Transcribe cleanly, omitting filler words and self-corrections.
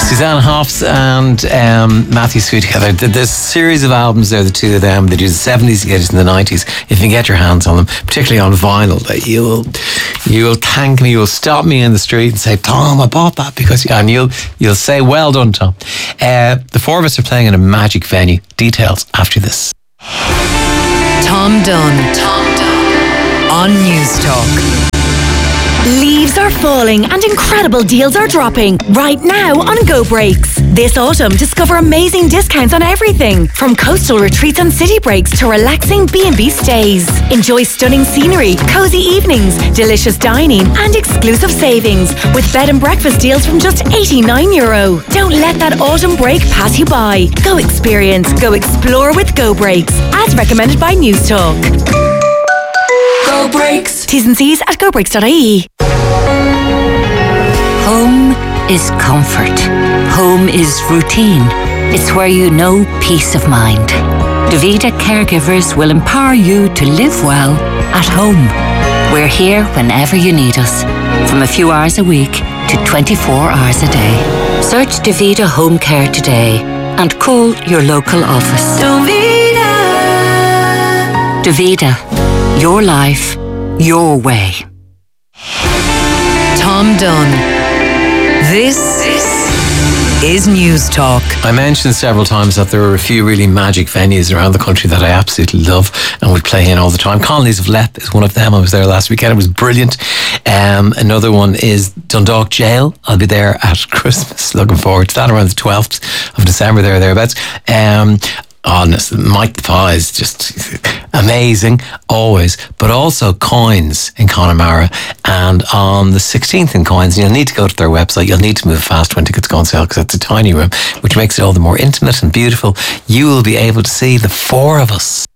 Suzanne Hoffs and Matthew Sweet together. There's a series of albums there, the two of them. They do the 70s, the 80s and the 90s. If you can get your hands on them, particularly on vinyl, that you will thank me, you'll stop me in the street and say, Tom, I bought that because... And you'll say, well done, Tom. The four of us are playing in a magic venue. Details after this. Tom Dunn on News Talk. Leaves are falling and incredible deals are dropping right now on Go Breaks. This autumn, discover amazing discounts on everything from coastal retreats and city breaks to relaxing B&B stays. Enjoy stunning scenery, cozy evenings, delicious dining and exclusive savings with bed and breakfast deals from just €89. Don't let that autumn break pass you by. Go experience, go explore with Go Breaks, as recommended by News Talk. Go Breaks. T's and C's at gobreaks.ie. Home is comfort. Home is routine. It's where you know peace of mind. Davida Caregivers will empower you to live well at home. We're here whenever you need us, from a few hours a week to 24 hours a day. Search Davida Home Care today and call your local office. Davida, your life, your way. Tom Dunn. This is News Talk. I mentioned several times that there are a few really magic venues around the country that I absolutely love and we play in all the time. Colonies of Leap is one of them. I was there last weekend. It was brilliant. Another one is Dundalk Jail. I'll be there at Christmas. Looking forward to that, around the 12th of December, thereabouts. Honestly, Mike the Pie is just amazing, always. But also Coins in Connemara, and on the 16th in Coins, you'll need to go to their website. You'll need to move fast when tickets go on sale because it's a tiny room, which makes it all the more intimate and beautiful. You will be able to see the four of us.